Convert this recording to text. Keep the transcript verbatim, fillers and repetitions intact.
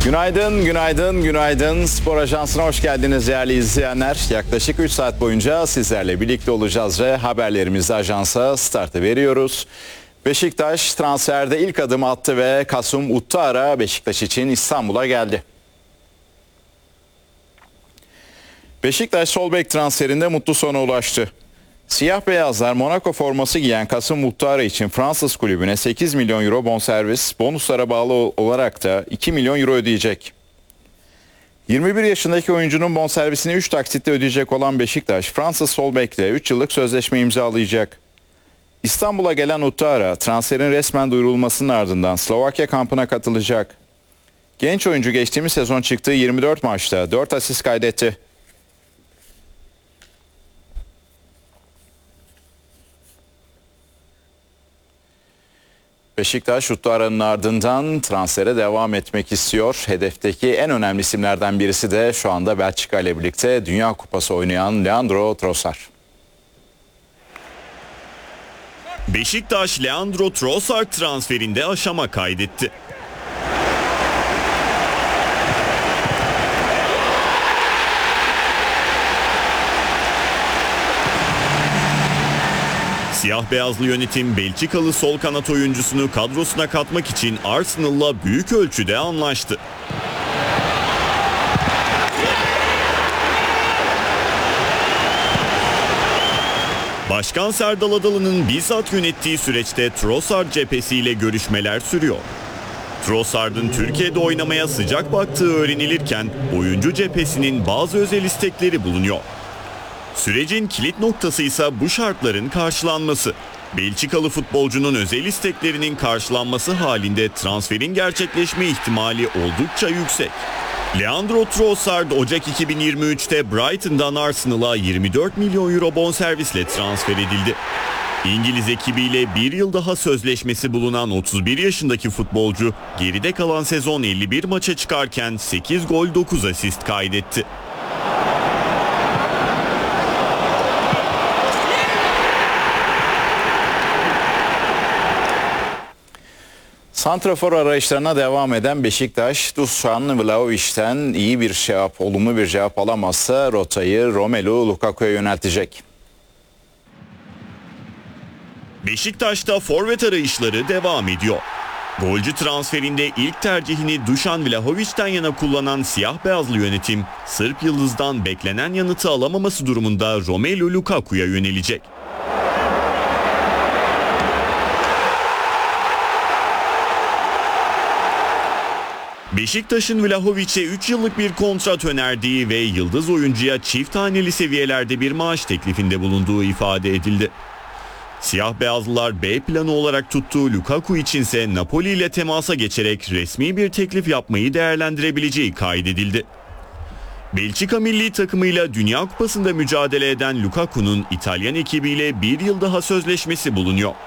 Günaydın, günaydın, günaydın. Spor Ajansı'na hoş geldiniz değerli izleyenler. Yaklaşık üç saat boyunca sizlerle birlikte olacağız ve haberlerimizi ajansa startı veriyoruz. Beşiktaş transferde ilk adım attı ve Kasım Uttara Beşiktaş için İstanbul'a geldi. Beşiktaş sol bek transferinde mutlu sona ulaştı. Siyah beyazlar Monaco forması giyen Kasım Uttara için Fransız kulübüne sekiz milyon euro bonservis, bonuslara bağlı olarak da iki milyon euro ödeyecek. yirmi bir yaşındaki oyuncunun bonservisini üç taksitte ödeyecek olan Beşiktaş, Fransız sol bekle üç yıllık sözleşme imzalayacak. İstanbul'a gelen Uttara, transferin resmen duyurulmasının ardından Slovakya kampına katılacak. Genç oyuncu geçtiğimiz sezon çıktığı yirmi dört maçta dört asist kaydetti. Beşiktaş Uttara'nın ardından transfere devam etmek istiyor. Hedefteki en önemli isimlerden birisi de şu anda Belçika ile birlikte Dünya Kupası oynayan Leandro Trossard. Beşiktaş Leandro Trossard transferinde aşama kaydetti. Siyah beyazlı yönetim Belçikalı sol kanat oyuncusunu kadrosuna katmak için Arsenal'la büyük ölçüde anlaştı. Başkan Serdal Adalı'nın bizzat yönettiği süreçte Trossard cephesiyle görüşmeler sürüyor. Trossard'ın Türkiye'de oynamaya sıcak baktığı öğrenilirken oyuncu cephesinin bazı özel istekleri bulunuyor. Sürecin kilit noktası ise bu şartların karşılanması. Belçikalı futbolcunun özel isteklerinin karşılanması halinde transferin gerçekleşme ihtimali oldukça yüksek. Leandro Trossard Ocak iki bin yirmi üç'te Brighton'dan Arsenal'a yirmi dört milyon euro bonservisle transfer edildi. İngiliz ekibiyle bir yıl daha sözleşmesi bulunan otuz bir yaşındaki futbolcu geride kalan sezon elli bir maça çıkarken sekiz gol dokuz asist kaydetti. Santrafor arayışlarına devam eden Beşiktaş, Dušan Vlahovic'ten iyi bir cevap, olumlu bir cevap alamazsa rotayı Romelu Lukaku'ya yöneltecek. Beşiktaş'ta forvet arayışları devam ediyor. Golcü transferinde ilk tercihini Dušan Vlahovic'ten yana kullanan siyah beyazlı yönetim, Sırp Yıldız'dan beklenen yanıtı alamaması durumunda Romelu Lukaku'ya yönelecek. Beşiktaş'ın Vlahovic'e üç yıllık bir kontrat önerdiği ve yıldız oyuncuya çift haneli seviyelerde bir maaş teklifinde bulunduğu ifade edildi. Siyah beyazlılar B planı olarak tuttuğu Lukaku içinse Napoli ile temasa geçerek resmi bir teklif yapmayı değerlendirebileceği kaydedildi. Belçika milli takımıyla Dünya Kupası'nda mücadele eden Lukaku'nun İtalyan ekibiyle bir yıl daha sözleşmesi bulunuyor.